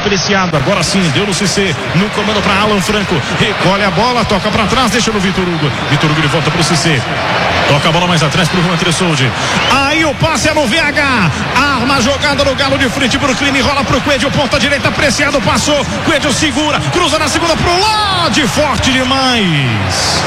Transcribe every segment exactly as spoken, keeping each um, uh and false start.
Preciado. Agora sim, deu no C C. No comando para Alan Franco. Recolhe a bola, toca para trás, deixa no Vitor Hugo. Vitor Hugo de volta pro C C. Toca a bola mais atrás pro Juan Tressoldi. Aí o passe é no V H. Arma a jogada no Galo de frente pro crime. Rola pro Coelho, ponta direita, Preciado passou. Coelho segura, cruza na segunda pro Lodi. Forte demais.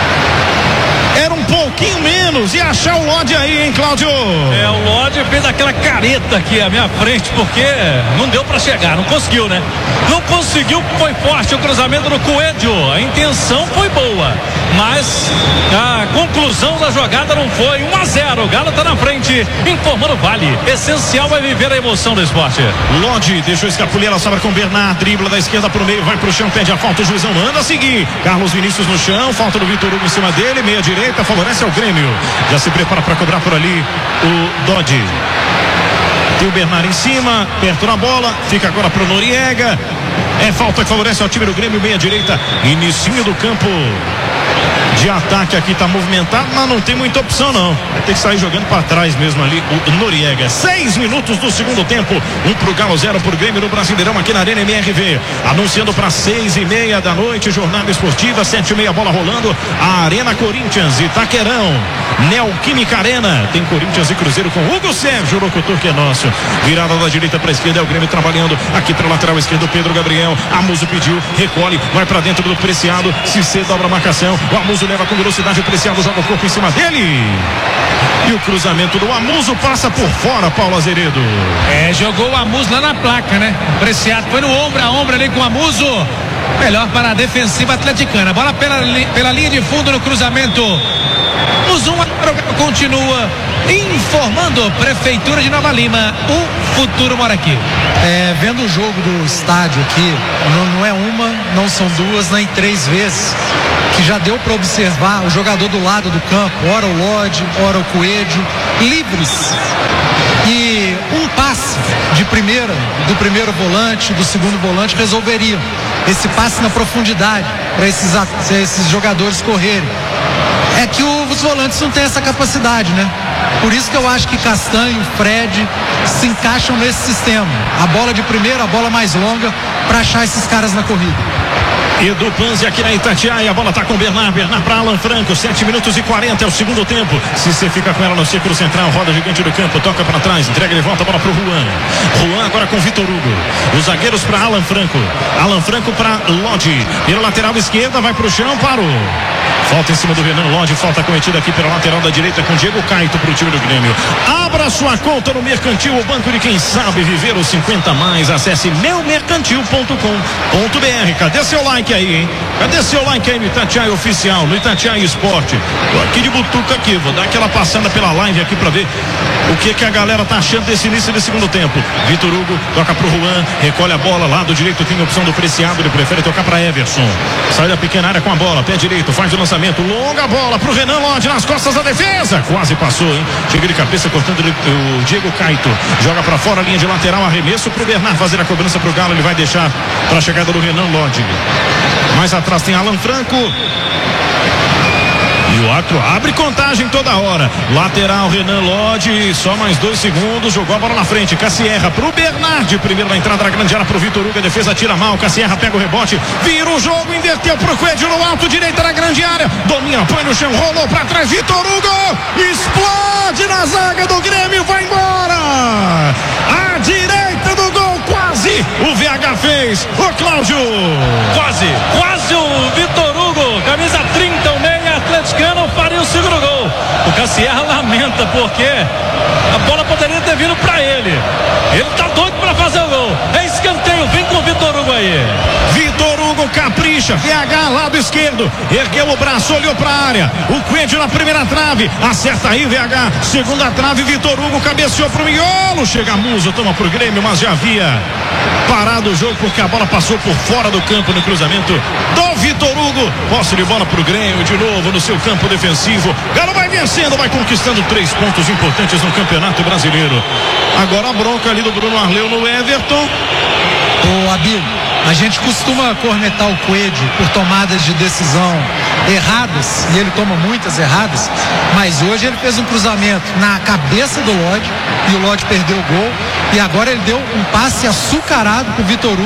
Era um pouquinho menos. E achar o Lodi aí, hein, Cláudio? É, o Lodi fez aquela careta aqui à minha frente, porque não deu pra chegar, não conseguiu, né? Não conseguiu, foi forte o cruzamento do Coelho. A intenção foi boa, mas a conclusão da jogada não foi. um a zero, o Galo tá na frente, informando o Vale. Essencial vai viver a emoção do esporte. Lodi deixou escapulir, ela sobra com o Bernard, dribla da esquerda pro meio, vai pro chão, pede a falta, o juizão manda seguir. Carlos Vinícius no chão, falta do Vitor Hugo em cima dele, meia direita, favorece ao Grêmio. Já se prepara para cobrar por ali o Dodge. Tem o Bernard em cima, perto na bola, fica agora pro Noriega. É falta que favorece ao time do Grêmio, meia direita, inicinho do campo de ataque aqui, tá movimentado, mas não tem muita opção não, vai ter que sair jogando para trás mesmo ali o Noriega. Seis minutos do segundo tempo, um pro Galo, zero pro Grêmio no Brasileirão aqui na Arena M R V, anunciando para seis e meia da noite, jornada esportiva, sete e meia, bola rolando, a Arena Corinthians, Itaquerão, Neoquímica Arena, tem Corinthians e Cruzeiro com Hugo Sérgio, o locutor que é nosso, virada da direita para esquerda, é o Grêmio trabalhando, aqui para lateral esquerdo, Pedro Gabriel, Amuso pediu, recolhe, vai para dentro do Preciado, Cissé dobra a marcação, o Amuso leva com velocidade, o Preciado joga o corpo em cima dele. E o cruzamento do Amuso passa por fora, Paulo Azeredo. É, jogou o Amuso lá na placa, né? O Preciado foi no ombro a ombro ali com o Amuso. Melhor para a defensiva atleticana. Bola pela, pela linha de fundo no cruzamento. Amuso um, continua informando Prefeitura de Nova Lima. O futuro mora aqui. É, vendo o jogo do estádio aqui, não, não é uma, não são duas, nem três vezes que já deu para observar o jogador do lado do campo, ora o Lodi, ora o Coelho, livres. E um passe de primeira, do primeiro volante, do segundo volante, resolveria esse passe na profundidade para esses, esses jogadores correrem. É que os volantes não têm essa capacidade, né? Por isso que eu acho que Castanho, Fred se encaixam nesse sistema. A bola de primeira, a bola mais longa, para achar esses caras na corrida. Edu Panzi aqui na Itatiaia, a bola tá com o Bernard, Bernard para Alan Franco, sete minutos e quarenta é o segundo tempo. Se você fica com ela no círculo central, roda gigante do campo, toca para trás, entrega de volta a bola pro Juan. Juan agora com Vitor Hugo. Os zagueiros para Alan Franco. Alan Franco para Lodi. Pela lateral esquerda, vai pro chão, parou. Falta em cima do Renan Lodi, falta cometida aqui pela lateral da direita com Diego Caito pro time do Grêmio. Abra sua conta no Mercantil, o banco de quem sabe viver os cinquenta mais. Acesse meu mercantil ponto com ponto br. Cadê seu like aí, hein? Cadê seu like aí no Itatiaia Oficial, no Itatiaia Esporte? Tô aqui de butuca aqui, vou dar aquela passada pela live aqui pra ver o que que a galera tá achando desse início de segundo tempo. Vitor Hugo toca pro Juan, recolhe a bola, lado direito tem a opção do Preciado, ele prefere tocar pra Everson. Sai da pequena área com a bola, pé direito, faz o lançamento, longa bola pro Renan Lodi nas costas da defesa, quase passou, hein? Chega de cabeça cortando o Diego Caito, joga pra fora, linha de lateral, arremesso pro Bernard fazer a cobrança pro Galo, ele vai deixar pra chegada do Renan Lodi. Mais atrás tem Alan Franco. E o Acro abre contagem toda hora. Lateral Renan Lodi, só mais dois segundos, jogou a bola na frente. Cassierra pro Bernard, primeiro na entrada da grande área pro Vitor Hugo, a defesa tira mal. Cassierra pega o rebote, vira o jogo, inverteu pro Coelho no alto, direita na grande área. Domina, põe no chão, rolou pra trás. Vitor Hugo explode na zaga do Grêmio, vai embora. A direita do gol, quase o V H fez. Ô Cláudio, Quase, quase o Vitor Hugo, camisa trinta, o meia atleticano, faria o segundo gol. O Cassierra lamenta porque a bola poderia ter vindo pra ele. Ele tá doido pra fazer o gol. É escanteio, vem com o Vitor Hugo aí. Vitor Hugo capricha, V H lado esquerdo, ergueu o braço, olhou pra área. O Coelho na primeira trave, acerta aí V H, segunda trave, Vitor Hugo cabeceou pro miolo, chega a Musa, toma pro Grêmio, mas já havia parado o jogo porque a bola passou por fora do campo no cruzamento do Vitor Hugo. Posse de bola pro Grêmio de novo no seu campo defensivo. Galo vai vencendo, vai conquistando três pontos importantes no Campeonato Brasileiro. Agora a bronca ali do Bruno Arleu no Everton. Ô Abílio, a gente costuma cornetar o Coelho por tomadas de decisão erradas, e ele toma muitas erradas, mas hoje ele fez um cruzamento na cabeça do Lodi, e o Lodi perdeu o gol, e agora ele deu um passe açucarado pro Vitor Hugo.